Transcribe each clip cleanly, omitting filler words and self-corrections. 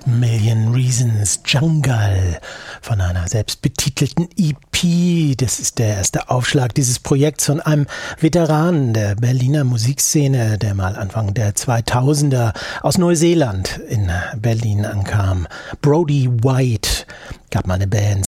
Million Reasons, Jungle von einer selbstbetitelten EP. Das ist der erste Aufschlag dieses Projekts von einem Veteranen der Berliner Musikszene, der mal Anfang der 2000er aus Neuseeland in Berlin ankam. Brody White gab mal eine Band.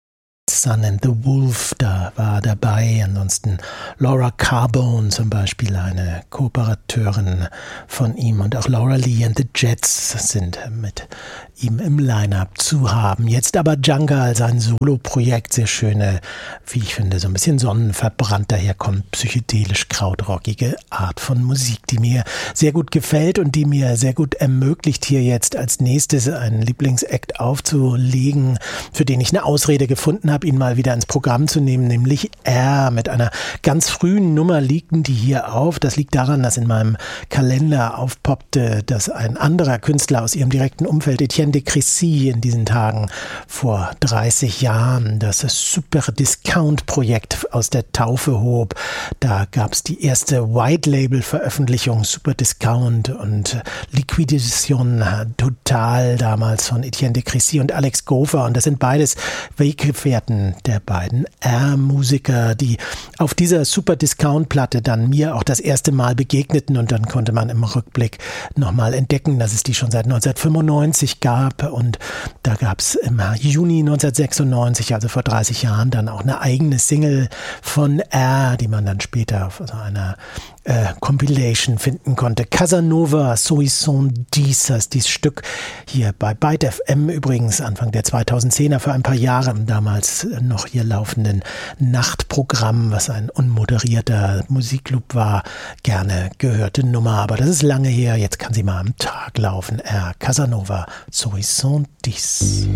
Sun and the Wolf, da war dabei. Ansonsten Laura Carbone zum Beispiel, eine Kooperateurin von ihm, und auch Laura Lee and the Jets sind mit ihm im Line-Up zu haben. Jetzt aber Jungle, sein Solo-Projekt, sehr schöne, wie ich finde, so ein bisschen sonnenverbrannt daherkommt, psychedelisch krautrockige Art von Musik, die mir sehr gut gefällt und die mir sehr gut ermöglicht, hier jetzt als nächstes einen Lieblingsakt aufzulegen, für den ich eine Ausrede gefunden habe, ihn mal wieder ins Programm zu nehmen, nämlich R. Mit einer ganz frühen Nummer liegen die hier auf. Das liegt daran, dass in meinem Kalender aufpoppte, dass ein anderer Künstler aus ihrem direkten Umfeld, Etienne de Crécy, in diesen Tagen vor 30 Jahren das Super Discount-Projekt aus der Taufe hob. Da gab es die erste White-Label-Veröffentlichung, Super Discount und Liquidation Total, damals von Etienne de Crécy und Alex Gofer. Und das sind beides Weggefährten der beiden R-Musiker, die auf dieser Super-Discount-Platte dann mir auch das erste Mal begegneten, und dann konnte man im Rückblick nochmal entdecken, dass es die schon seit 1995 gab, und da gab es im Juni 1996, also vor 30 Jahren, dann auch eine eigene Single von R, die man dann später auf so einer Compilation finden konnte. Casanova, Soissons Dies heißt dieses Stück, hier bei Byte FM übrigens, Anfang der 2010er, für ein paar Jahre im damals noch hier laufenden Nachtprogramm, was ein unmoderierter Musikclub war, gerne gehörte Nummer, aber das ist lange her, jetzt kann sie mal am Tag laufen. Casanova, Soissons Dies.